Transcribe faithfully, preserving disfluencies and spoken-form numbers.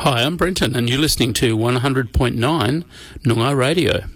Hi, I'm Brenton, and you're listening to one hundred point nine Noongar Radio.